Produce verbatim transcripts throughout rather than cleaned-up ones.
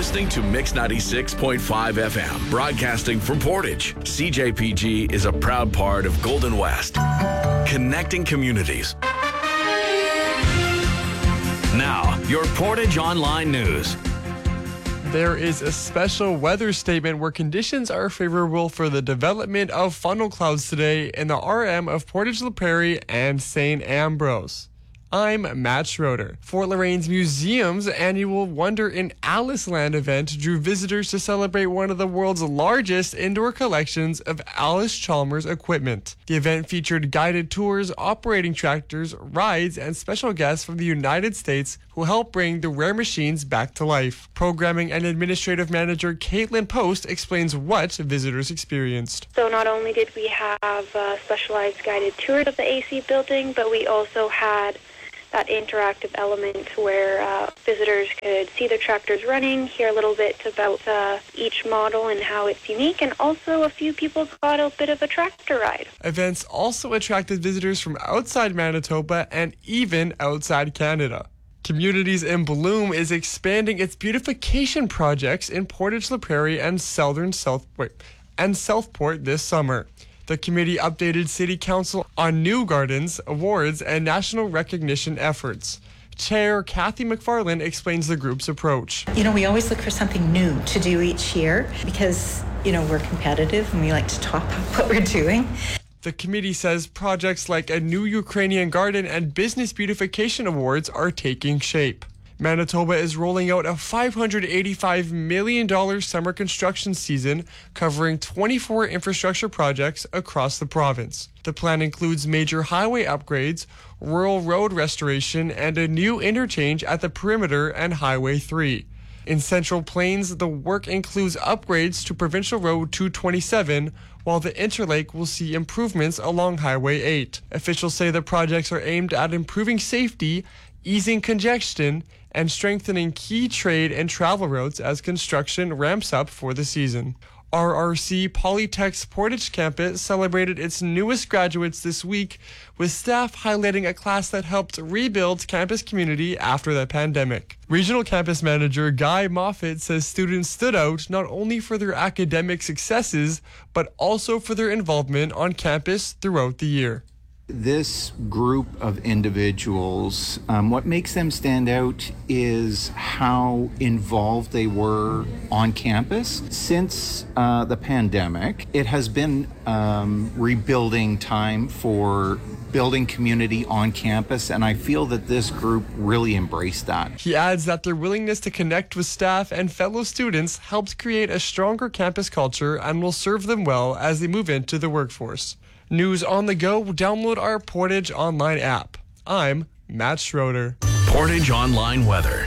listening to Mix ninety-six point five F M, broadcasting from Portage. C J P G is a proud part of Golden West, connecting communities. Now, your Portage Online News. There is a special weather statement where conditions are favorable for the development of funnel clouds today in the R M of Portage La Prairie and Saint Ambrose. I'm Matt Schroeder. Fort Lorain's Museum's annual Wonder in Alice Land event drew visitors to celebrate one of the world's largest indoor collections of Alice Chalmers equipment. The event featured guided tours, operating tractors, rides, and special guests from the United States who helped bring the rare machines back to life. Programming and Administrative Manager Caitlin Post explains what visitors experienced. So not only did we have uh, specialized guided tours of the A C building, but we also had that interactive element where uh, visitors could see the tractors running, hear a little bit about uh, each model and how it's unique, and also a few people got a bit of a tractor ride. Events also attracted visitors from outside Manitoba and even outside Canada. Communities in Bloom is expanding its beautification projects in Portage La Prairie and Southern South wait, and Southport this summer. The committee updated City Council on new gardens, awards, and national recognition efforts. Chair Kathy McFarland explains the group's approach. You know, we always look for something new to do each year because, you know, we're competitive and we like to top up what we're doing. The committee says projects like a new Ukrainian garden and business beautification awards are taking shape. Manitoba is rolling out a five hundred eighty-five million dollars summer construction season covering twenty-four infrastructure projects across the province. The plan includes major highway upgrades, rural road restoration, and a new interchange at the Perimeter and Highway three. In Central Plains, the work includes upgrades to Provincial Road two twenty-seven, while the Interlake will see improvements along Highway eight. Officials say the projects are aimed at improving safety, easing congestion, and strengthening key trade and travel routes as construction ramps up for the season. R R C Polytech's Portage campus celebrated its newest graduates this week, with staff highlighting a class that helped rebuild campus community after the pandemic. Regional Campus Manager Guy Moffat says students stood out not only for their academic successes, but also for their involvement on campus throughout the year. This group of individuals, um, what makes them stand out is how involved they were on campus. Since uh, the pandemic, it has been um, rebuilding time for building community on campus, and I feel that this group really embraced that. He adds that their willingness to connect with staff and fellow students helped create a stronger campus culture and will serve them well as they move into the workforce. News on the go, download our Portage Online app. I'm Matt Schroeder. Portage Online Weather.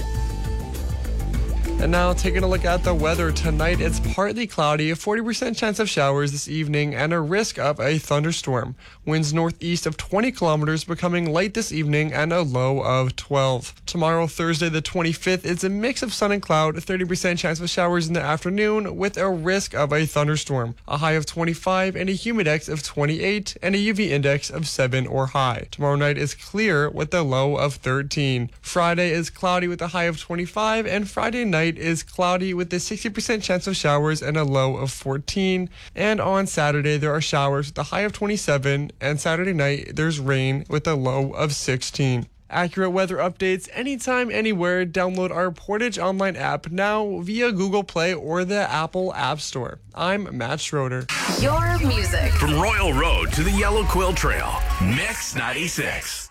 And now taking a look at the weather tonight, it's partly cloudy, a forty percent chance of showers this evening, and a risk of a thunderstorm. Winds northeast of twenty kilometers, becoming light this evening, and a low of twelve. Tomorrow, Thursday the twenty-fifth, it's a mix of sun and cloud, a thirty percent chance of showers in the afternoon, with a risk of a thunderstorm. A high of twenty-five and a humidex of twenty-eight, and a U V index of seven or high. Tomorrow night is clear with a low of thirteen. Friday is cloudy with a high of twenty-five, and Friday night is cloudy with a sixty percent chance of showers and a low of fourteen. And on Saturday, there are showers with a high of twenty-seven, and Saturday night, there's rain with a low of sixteen. Accurate weather updates anytime, anywhere. Download our Portage Online app now via Google Play or the Apple App Store. I'm Matt Schroeder. Your music. From Royal Road to the Yellow Quill Trail, Mix ninety-six.